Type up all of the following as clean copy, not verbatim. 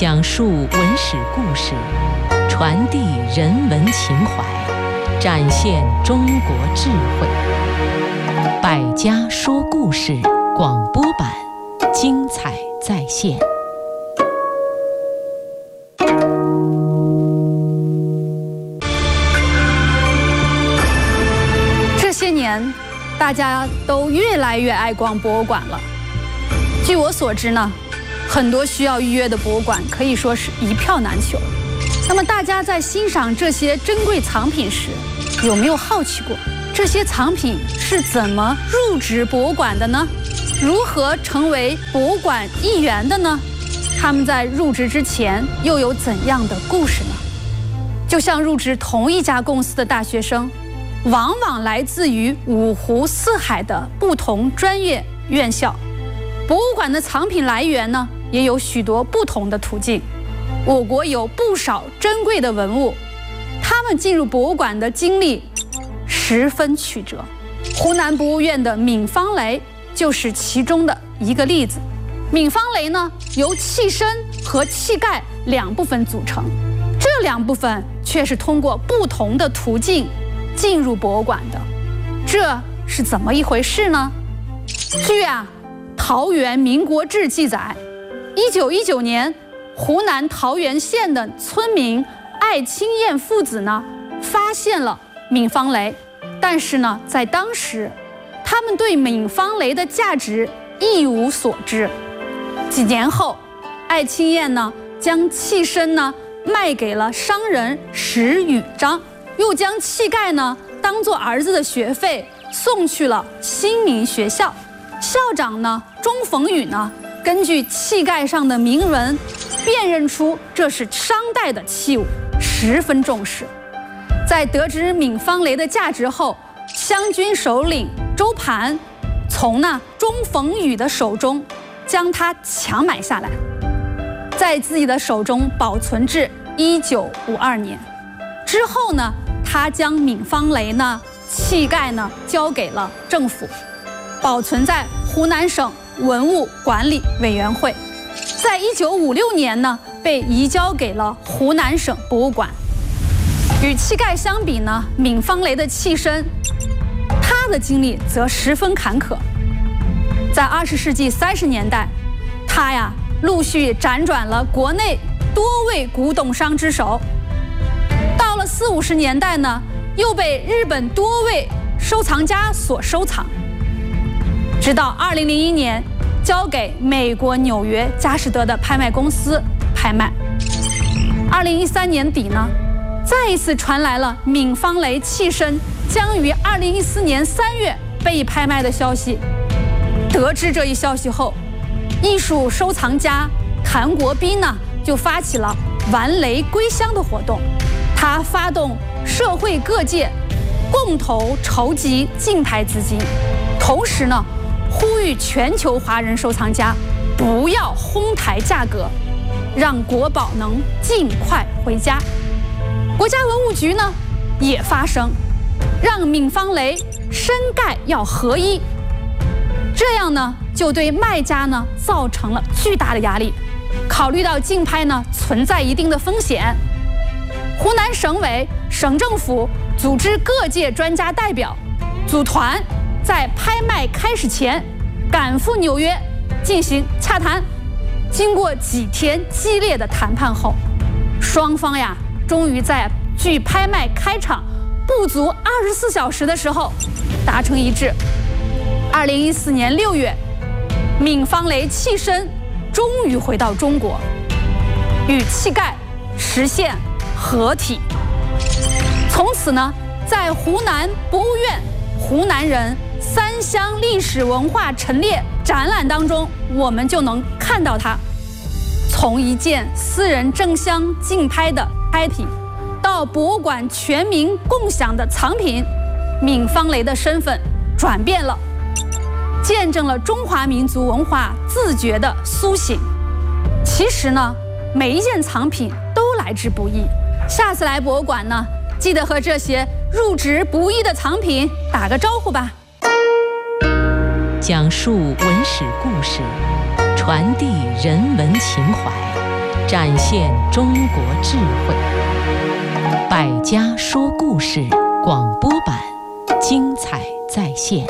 讲述文史故事，传递人文情怀，展现中国智慧。百家说故事广播版，精彩再现。 这些年，大家都越来越爱逛博物馆了。据我所知呢，很多需要预约的博物馆可以说是一票难求。那么大家在欣赏这些珍贵藏品时，有没有好奇过这些藏品是怎么入职博物馆的呢？如何成为博物馆一员的呢？他们在入职之前又有怎样的故事呢？就像入职同一家公司的大学生，往往来自于五湖四海的不同专业院校，博物馆的藏品来源呢，也有许多不同的途径。我国有不少珍贵的文物，他们进入博物馆的经历十分曲折。湖南博物院的闵方雷就是其中的一个例子。闵方雷呢，由器身和器盖两部分组成，这两部分却是通过不同的途径进入博物馆的，这是怎么一回事呢？据《桃园民国志》记载，1919年，湖南桃源县的村民艾青燕父子呢，发现了闵方雷，但是呢，在当时，他们对闵方雷的价值一无所知。几年后，艾青燕呢，将器身呢卖给了商人石宇章，又将器盖呢当做儿子的学费送去了新民学校。校长呢钟逢宇呢，根据器盖上的铭文，辨认出这是商代的器物，十分重视。在得知闵方雷的价值后，湘军首领周盘从钟逢宇的手中将它强买下来，在自己的手中保存至1952年。之后呢，他将闵方雷呢器盖呢交给了政府，保存在湖南省文物管理委员会，在1956年呢被移交给了湖南省博物馆。与器盖相比呢，闵方雷的器身，他的经历则十分坎坷。在20世纪30年代，他陆续辗转了国内多位古董商之手，到了40、50年代呢，又被日本多位收藏家所收藏，直到2001年交给美国纽约佳士得的拍卖公司拍卖。2013年底呢，再一次传来了闵方雷器身将于2014年3月被拍卖的消息。得知这一消息后，艺术收藏家谭国斌呢就发起了玩雷归乡的活动。他发动社会各界共同筹集竞拍资金，同时呢呼吁全球华人收藏家不要哄抬价格，让国宝能尽快回家。国家文物局呢也发声，让闵方雷身盖要合一，这样呢就对卖家呢造成了巨大的压力。考虑到竞拍呢存在一定的风险，湖南省委、省政府组织各界专家代表组团，在拍卖开始前赶赴纽约进行洽谈。经过几天激烈的谈判后，双方终于在距拍卖开场不足24小时的时候达成一致。2014年6月，闵方雷器身终于回到中国，与器盖实现合体。从此呢，在湖南博物院湖南人3乡历史文化陈列展览当中，我们就能看到它。从一件私人争相竞拍的拍品，到博物馆全民共享的藏品，闵方雷的身份转变了，见证了中华民族文化自觉的苏醒。其实呢，每一件藏品都来之不易。下次来博物馆呢，记得和这些入职不易的藏品打个招呼吧。 讲述文史故事，传递人文情怀， 展现中国智慧。百家说故事广播版，精彩再现。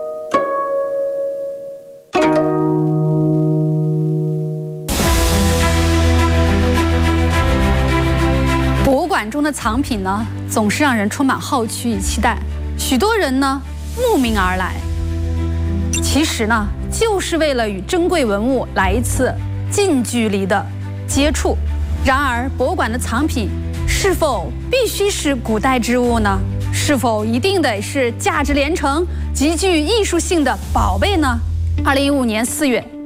博物馆中的藏品呢，总是让人充满好奇与期待，许多人呢慕名而来。其实呢，就是为了与珍贵文物来一次近距离的接触。然而，博物馆的藏品是否必须是古代之物呢？是否一定得是价值连城、极具艺术性的宝贝呢？2015年4月。